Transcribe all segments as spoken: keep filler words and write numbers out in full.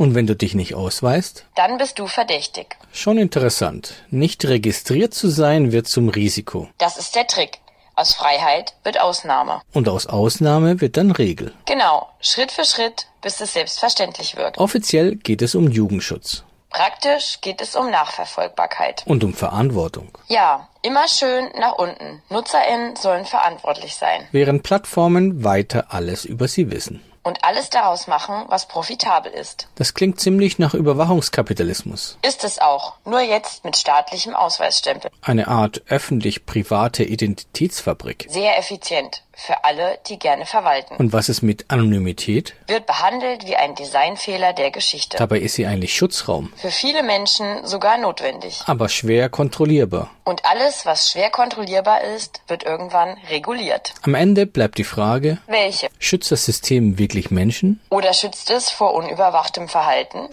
Und wenn du dich nicht ausweist? Dann bist du verdächtig. Schon interessant. Nicht registriert zu sein wird zum Risiko. Das ist der Trick. Aus Freiheit wird Ausnahme. Und aus Ausnahme wird dann Regel. Genau, Schritt für Schritt, bis es selbstverständlich wird. Offiziell geht es um Jugendschutz. Praktisch geht es um Nachverfolgbarkeit. Und um Verantwortung. Ja, immer schön nach unten. NutzerInnen sollen verantwortlich sein. Während Plattformen weiter alles über sie wissen. Und alles daraus machen, was profitabel ist. Das klingt ziemlich nach Überwachungskapitalismus. Ist es auch, nur jetzt mit staatlichem Ausweisstempel. Eine Art öffentlich-private Identitätsfabrik. Sehr effizient. Für alle, die gerne verwalten. Und was ist mit Anonymität? Wird behandelt wie ein Designfehler der Geschichte. Dabei ist sie eigentlich Schutzraum. Für viele Menschen sogar notwendig. Aber schwer kontrollierbar. Und alles, was schwer kontrollierbar ist, wird irgendwann reguliert. Am Ende bleibt die Frage, welche? Schützt das System wirklich Menschen? Oder schützt es vor unüberwachtem Verhalten?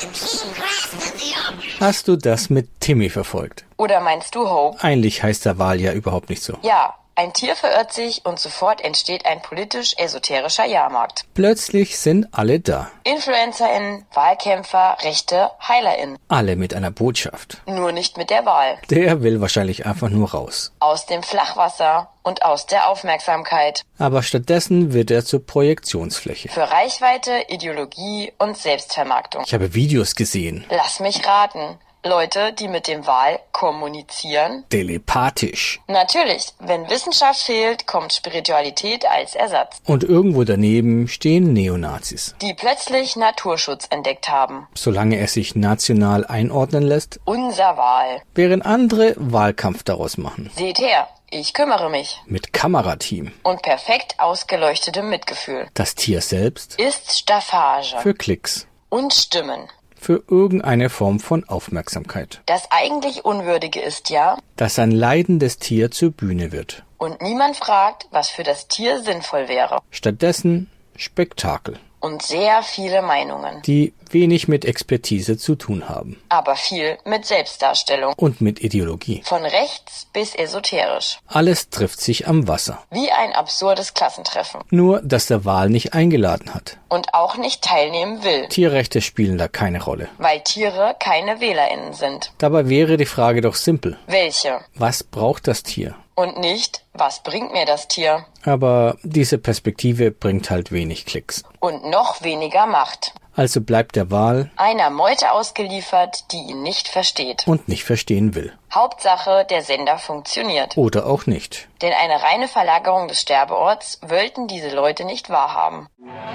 Hast du das mit Timmy verfolgt? Oder meinst du Hope? Eigentlich heißt der Wahl ja überhaupt nicht so. Ja. Ein Tier verirrt sich und sofort entsteht ein politisch-esoterischer Jahrmarkt. Plötzlich sind alle da. InfluencerInnen, Wahlkämpfer, Rechte, HeilerInnen. Alle mit einer Botschaft. Nur nicht mit der Wahl. Der will wahrscheinlich einfach nur raus. Aus dem Flachwasser und aus der Aufmerksamkeit. Aber stattdessen wird er zur Projektionsfläche. Für Reichweite, Ideologie und Selbstvermarktung. Ich habe Videos gesehen. Lass mich raten. Leute, die mit dem Wal kommunizieren? Telepathisch. Natürlich, wenn Wissenschaft fehlt, kommt Spiritualität als Ersatz. Und irgendwo daneben stehen Neonazis. Die plötzlich Naturschutz entdeckt haben. Solange er sich national einordnen lässt. Unser Wal. Während andere Wahlkampf daraus machen. Seht her, ich kümmere mich. Mit Kamerateam. Und perfekt ausgeleuchtetem Mitgefühl. Das Tier selbst ist Staffage. Für Klicks. Und Stimmen. Für irgendeine Form von Aufmerksamkeit. Das eigentlich Unwürdige ist ja, dass ein leidendes Tier zur Bühne wird. Und niemand fragt, was für das Tier sinnvoll wäre. Stattdessen Spektakel. Und sehr viele Meinungen. Die wenig mit Expertise zu tun haben. Aber viel mit Selbstdarstellung. Und mit Ideologie. Von rechts bis esoterisch. Alles trifft sich am Wasser. Wie ein absurdes Klassentreffen. Nur, dass der Wal nicht eingeladen hat. Und auch nicht teilnehmen will. Tierrechte spielen da keine Rolle. Weil Tiere keine WählerInnen sind. Dabei wäre die Frage doch simpel. Welche? Was braucht das Tier? Und nicht, was bringt mir das Tier? Aber diese Perspektive bringt halt wenig Klicks. Und noch weniger Macht. Also bleibt der Wal einer Meute ausgeliefert, die ihn nicht versteht. Und nicht verstehen will. Hauptsache, der Sender funktioniert. Oder auch nicht. Denn eine reine Verlagerung des Sterbeorts wollten diese Leute nicht wahrhaben.